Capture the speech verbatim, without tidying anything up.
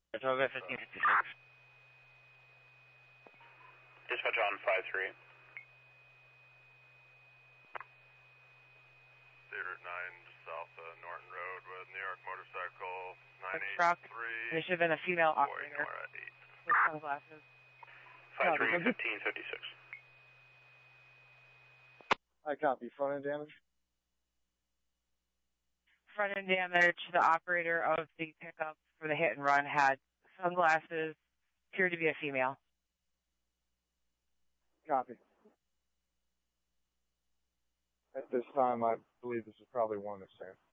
Toga fifteen fifty-six. Dispatch on five three. Theater nine, south of Norton Road with New York motorcycle nine eight three. There should have been a female operator with sunglasses. five three, fifteen fifty-six. I copy. Front end damage? Front end damage. The operator of the pickup for the hit and run had sunglasses, appeared to be a female. Copy. At this time, I believe this is probably one that's there.